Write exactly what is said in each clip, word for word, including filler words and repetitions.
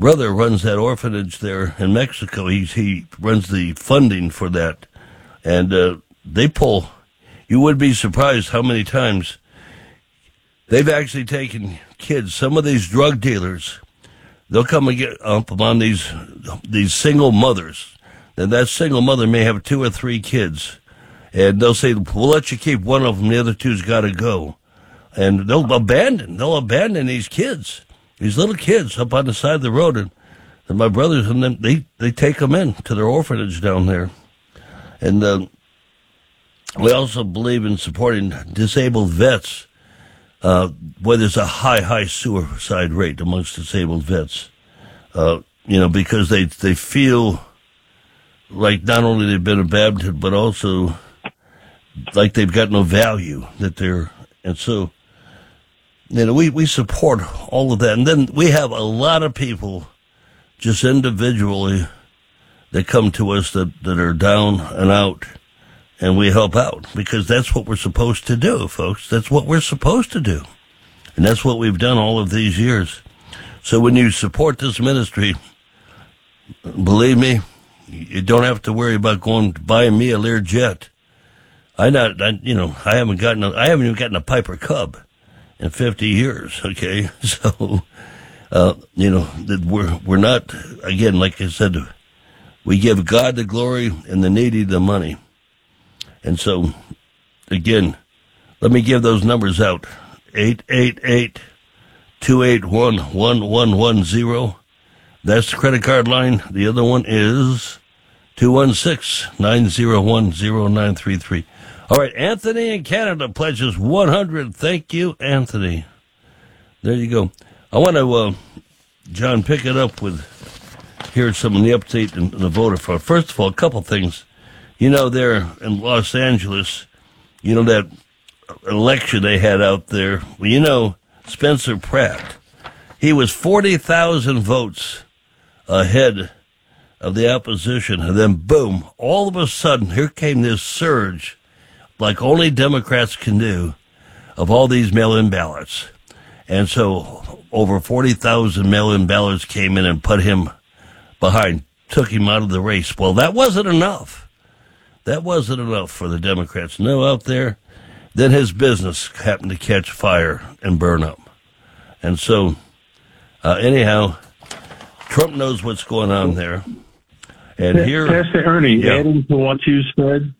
brother runs that orphanage there in Mexico. He he runs the funding for that, and uh, they pull. You would be surprised how many times they've actually taken kids. Some of these drug dealers, they'll come and get up on these these single mothers, and that single mother may have two or three kids, and they'll say, "We'll let you keep one of them. The other two's got to go," and they'll abandon. They'll abandon these kids. These little kids up on the side of the road, and, and my brothers and them, they, they take them in to their orphanage down there. And uh, we also believe in supporting disabled vets, uh, where there's a high, high suicide rate amongst disabled vets. Uh, you know, because they, they feel like not only they've been abandoned, but also like they've got no value, that they're, and so... You know, we, we support all of that. And then we have a lot of people just individually that come to us that, that are down and out, and we help out because that's what we're supposed to do, folks. That's what we're supposed to do. And that's what we've done all of these years. So when you support this ministry, believe me, you don't have to worry about going buying me a Learjet. I not, I, you know, I haven't gotten, a, I haven't even gotten a Piper Cub in fifty years, okay? So, uh, you know, that we're we're not, again, like I said, we give God the glory and the needy the money. And so, again, let me give those numbers out. eight eight eight, two eight one, one one one zero. That's the credit card line. The other one is two one six, nine zero one, zero nine three three. All right, Anthony in Canada pledges one hundred. Thank you, Anthony. There you go. I want to, uh, John, pick it up with, here's some of the update in the voter fraud. First of all, a couple things. You know, there in Los Angeles, you know, that election they had out there, well, you know, Spencer Pratt, he was forty thousand votes ahead of the opposition, and then boom, all of a sudden, here came this surge like only Democrats can do, of all these mail-in ballots. And so over forty thousand mail-in ballots came in and put him behind, took him out of the race. Well, that wasn't enough. That wasn't enough for the Democrats. No, out there, then his business happened to catch fire and burn up. And so, uh, anyhow, Trump knows what's going on there. And here... Pastor Ernie, yeah. adding to what you said...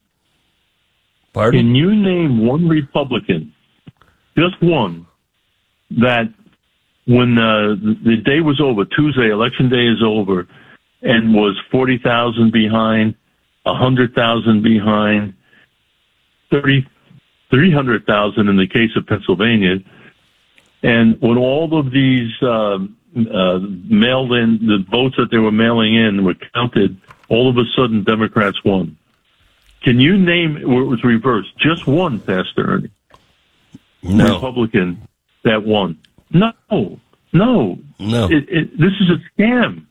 Pardon? Can you name one Republican, just one, that when uh, the day was over, Tuesday, election day is over, and was forty thousand behind, one hundred thousand behind, thirty, three hundred thousand in the case of Pennsylvania, and when all of these uh, uh, mailed in, the votes that they were mailing in were counted, all of a sudden Democrats won. Can you name where it was reversed? Just one, Pastor Ernie. No. Republican that won. No. No. No. It, it, this is a scam.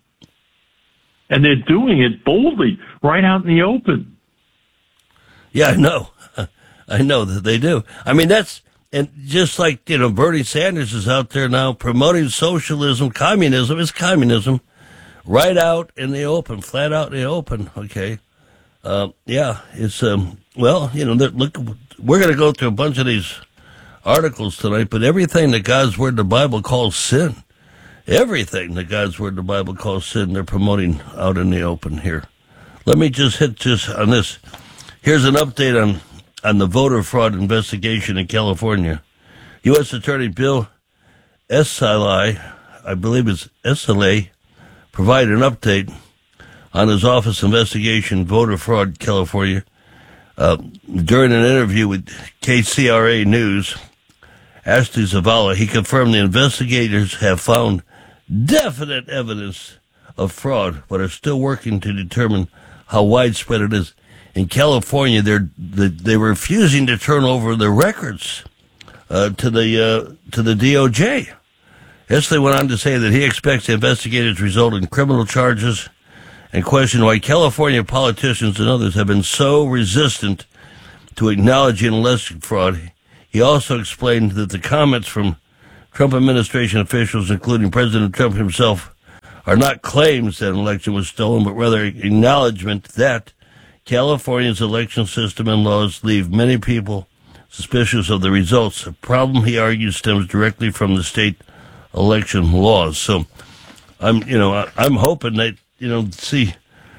And they're doing it boldly, right out in the open. Yeah, I know. I know that they do. I mean, that's, and just like, you know, Bernie Sanders is out there now promoting socialism, communism. It's communism. Right out in the open, flat out in the open, okay? Uh, yeah, it's, um, well, you know, look, we're going to go through a bunch of these articles tonight, but everything that God's Word, the Bible, calls sin, everything that God's Word, the Bible, calls sin, they're promoting out in the open here. Let me just hit just on this. Here's an update on, on the voter fraud investigation in California. U S Attorney Bill Esali, I believe it's Esali, provided an update on his office investigation, voter fraud, California. Uh, during an interview with K C R A News, Ashley Zavala, he confirmed the investigators have found definite evidence of fraud, but are still working to determine how widespread it is. In California, they're they're refusing to turn over the records uh, to the uh, to the D O J. Esli went on to say that he expects the investigators result in criminal charges, and questioned why California politicians and others have been so resistant to acknowledging election fraud. He also explained that the comments from Trump administration officials, including President Trump himself, are not claims that an election was stolen, but rather acknowledgement that California's election system and laws leave many people suspicious of the results. A problem, he argues, stems directly from the state election laws. So I'm, you know, I'm hoping that, you know, see,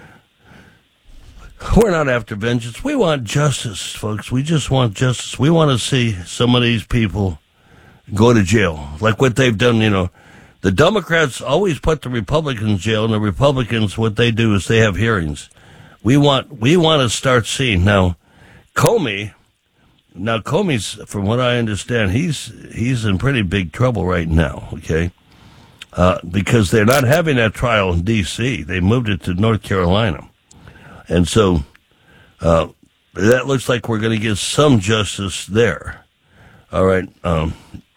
we're not after vengeance. We want justice, folks. We just want justice. We want to see some of these people go to jail, like what they've done. You know, the Democrats always put the Republicans in jail, and the Republicans, what they do is they have hearings. We want, we want to start seeing now. Comey, now Comey's, from what I understand, he's he's in pretty big trouble right now. Okay, uh, because they're not having that trial in D C. They moved it to North Carolina. And so uh, that looks like we're going to get some justice there. All right. Um,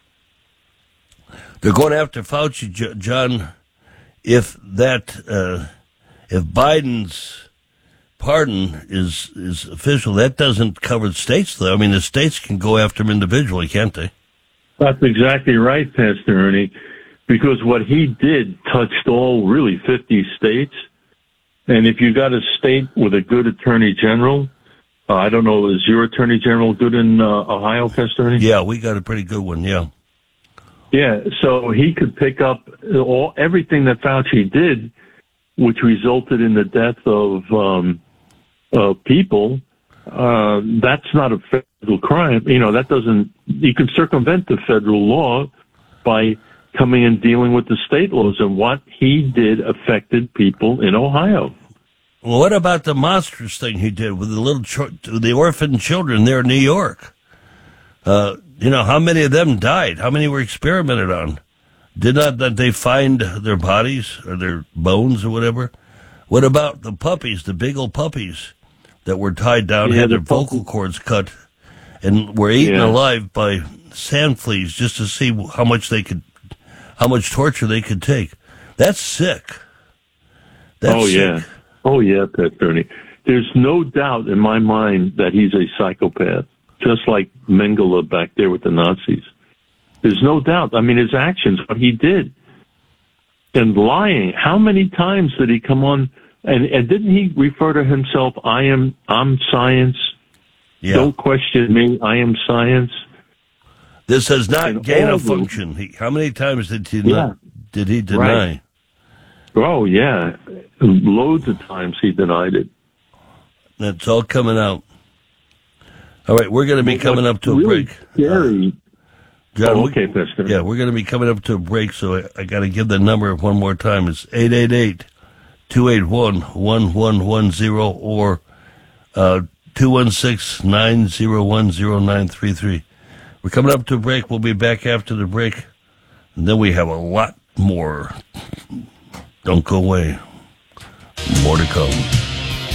they're going after Fauci, John, if that, uh, if Biden's pardon is, is official, that doesn't cover the states, though. I mean, the states can go after him individually, can't they? That's exactly right, Pastor Ernie, because what he did touched all, really, fifty states. And if you got a state with a good attorney general, uh, I don't know, is your attorney general good in uh, Ohio, Pastor Ernie? Yeah, we got a pretty good one, yeah. Yeah, so he could pick up all everything that Fauci did, which resulted in the death of um, uh, people. Uh, that's not a federal crime. You know, that doesn't, you can circumvent the federal law by coming and dealing with the state laws, and what he did affected people in Ohio. Well, what about the monstrous thing he did with the little, ch- the orphan children there in New York? Uh, you know, how many of them died? How many were experimented on? Did not that they find their bodies or their bones or whatever? What about the puppies, the big old puppies that were tied down, yeah, had their the vocal cords cut, and were eaten yeah. alive by sand fleas just to see how much they could, how much torture they could take? That's sick. That's oh, yeah. sick. Oh, yeah, Pat Bernie. There's no doubt in my mind that he's a psychopath, just like Mengele back there with the Nazis. There's no doubt. I mean, his actions, what he did, and lying. How many times did he come on, and, and didn't he refer to himself, I am, I'm science. Yeah. Don't question me, I am science. This has not And gained a all the- function. He, how many times did he Yeah. not, did he deny? Right. Oh, yeah. Loads of times he denied it. That's all coming out. All right, we're going to be Well, coming what's up to a really break. Scary. John, Oh, we- okay, Pastor. yeah, we're going to be coming up to a break, so I, I got to give the number one more time. It's eight eight eight, two eight one, one one one zero or uh, two one six, nine zero one, zero nine three three. We're coming up to a break. We'll be back after the break, and then we have a lot more. Don't go away. More to come.